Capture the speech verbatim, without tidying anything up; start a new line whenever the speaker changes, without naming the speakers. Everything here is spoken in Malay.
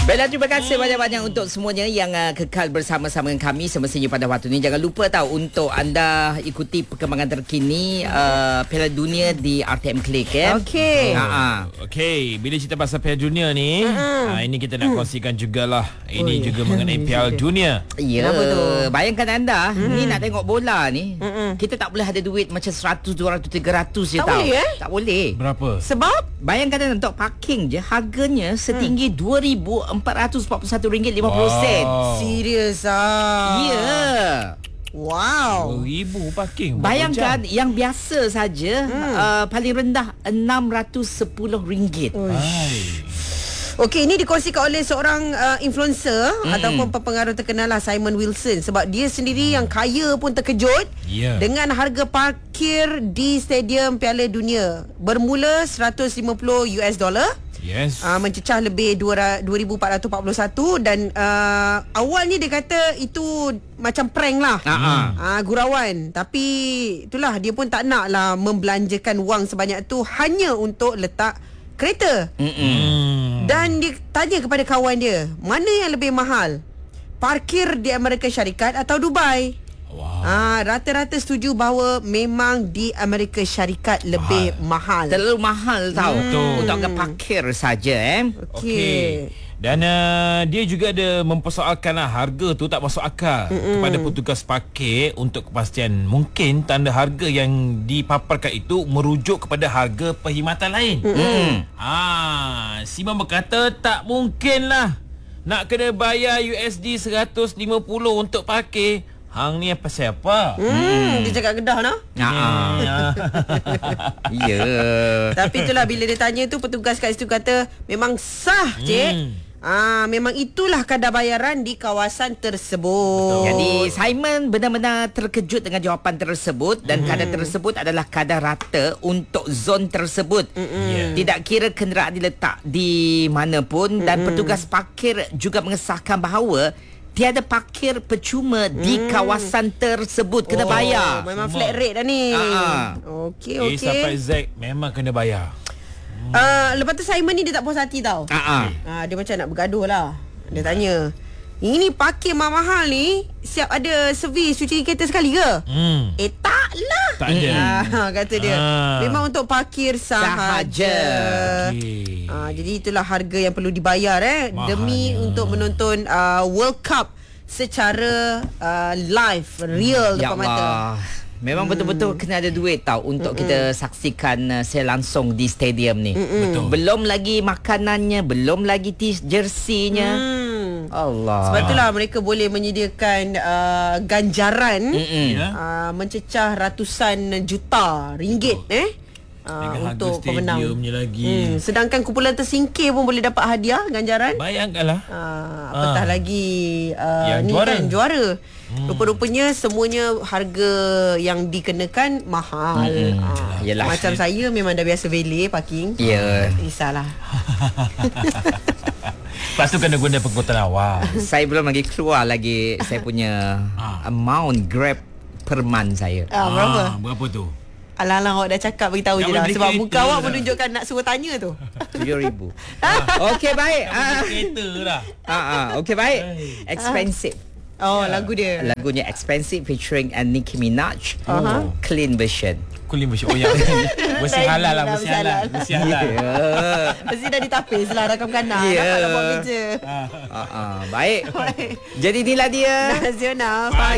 Baiklah, terima kasih banyak-banyak untuk semuanya yang uh, kekal bersama-sama dengan kami semestinya pada waktu ini. Jangan lupa tahu untuk anda ikuti perkembangan terkini uh, Piala Dunia di R T M Click ya.
Okey.
Ha.
Okey, bila cerita pasal Piala Dunia ni, uh-huh. ha, ini kita nak kongsikan jugalah. Ini oh, juga yeah. mengenai Piala Dunia.
Ya. Bayangkan anda, hmm. ni nak tengok bola ni,
Mm-mm.
kita tak boleh ada duit macam seratus, dua ratus, tiga ratus je
tak
tau.
Boleh, eh?
Tak boleh.
Berapa?
Sebab
bayangkan anda untuk parking je harganya setinggi hmm. dua ribu empat ratus empat puluh satu ringgit lima puluh sen.
Wow.
serius ah.
Ya. Yeah.
Wow.
dua ribu parking.
Bayangkan yang biasa saja
Hmm.
uh, paling rendah enam ratus sepuluh ringgit.
Hai.
Okey, ini dikongsikan oleh seorang uh, influencer
Mm-mm.
ataupun pengaruh terkenal lah, Simon Wilson. Sebab dia sendiri yang kaya pun terkejut
Yeah.
dengan harga parkir di Stadium Piala Dunia. Bermula seratus lima puluh US dollar.
Yes.
Uh, mencecah lebih dua ribu empat ratus empat puluh satu. Dan uh, awalnya dia kata itu macam prank lah,
uh-huh.
uh, gurauan. Tapi itulah, dia pun tak nak lah membelanjakan wang sebanyak tu hanya untuk letak kereta.
Mm-mm.
Dan dia tanya kepada kawan dia, mana yang lebih mahal? Parkir di Amerika Syarikat atau Dubai?
Wow.
Ah, rata-rata setuju bahawa memang di Amerika Syarikat lebih mahal.
Terlalu mahal tau
Betul.
untuk harga parkir saja eh.
Okey.
Dan uh, dia juga ada mempersoalkan lah, harga tu tak masuk akal. Mm-mm. Kepada petugas parkir untuk kepastian. Mungkin tanda harga yang dipaparkan itu merujuk kepada harga perkhidmatan lain.
Mm.
Ah, Simon berkata tak mungkin lah nak kena bayar U S D seratus lima puluh untuk parkir. Hang ni pasal apa?
Hmm, dia cakap Kedah nah.
Ya. Ya.
Tapi itulah, bila dia tanya tu, petugas kat situ kata memang sah, cik.
Hmm.
Ah, memang itulah kadar bayaran di kawasan tersebut.
Jadi Simon benar-benar terkejut dengan jawapan tersebut. Dan kadar tersebut adalah kadar rata untuk zon tersebut.
Yeah.
Tidak kira kenderaan diletak di mana pun. Dan petugas parkir juga mengesahkan bahawa tiada parkir percuma di kawasan tersebut. Kena
Oh,
bayar.
memang
Semua.
flat rate dah ni.
Ah.
Okey,
A
okey.
sampai Z memang kena bayar.
Uh, lepas tu Simon ni dia tak puas hati tau.
Ah, ah.
Ah, dia macam nak bergaduh lah. Dia tanya, ini parkir mahal ni siap ada servis cuci kereta sekali ke?
Hmm.
Eh taklah.
Tak ada.
Ah, kata dia.
Ah.
Memang untuk parkir sahaja.
Sahaja.
Okey.
Ah, jadi itulah harga yang perlu dibayar eh
Mahalnya.
demi untuk menonton uh, World Cup secara uh, live, real
Ya
depan mata.
Allah. Memang hmm. betul-betul kena ada duit tau untuk Mm-mm. kita saksikan uh, secara langsung di stadium ni.
Mm-mm.
Betul.
Belum lagi makanannya, belum lagi t- jersey-nya.
Hmm.
Allah.
Sebab itulah mereka boleh menyediakan uh, ganjaran
Mm-mm.
Ya.
uh, mencecah ratusan juta ringgit. Betul. eh Uh,
Dengan
untuk
harga
pemenang.
stadiumnya lagi.
Hmm, sedangkan kumpulan tersingkir pun boleh dapat hadiah ganjaran.
Bayangkanlah.
Uh, apatah
Ah.
lagi uh,
Yang
ni
juara.
kan juara. Hmm. Rupa-rupanya semuanya harga yang dikenakan mahal.
Hmm.
Ah,
Yelah.
Macam saya memang dah biasa valet parking.
Ya.
Tak kisahlah.
Lepas tu kena guna pengkutan awal.
Saya belum lagi keluar lagi saya punya
Ah.
amount Grab per month saya.
Ah, berapa?
Ah, berapa tu?
Alang-alang awak dah cakap, beritahu je
Jangan
lah.
beli
Sebab
kereta
muka awak
dah.
menunjukkan nak suruh tanya tu.
tujuh ribu. Okey baik.
Nak
Ah,
beli kereta dah.
ah, ah. Okey baik. Expensive.
Oh,
Ya.
lagu dia.
Lagunya Expensive featuring uh, Nicki Minaj.
Aha.
Clean version.
Kulit bersih. Oh yang bersih halal lah, bersih halal. Bersih halal.
Ya.
Mesti dah ditapis lah rakam kanan.
Ya.
Dapat nak buat kerja.
Ah.
Ah, ah. Baik. Jadi inilah dia.
Nasional.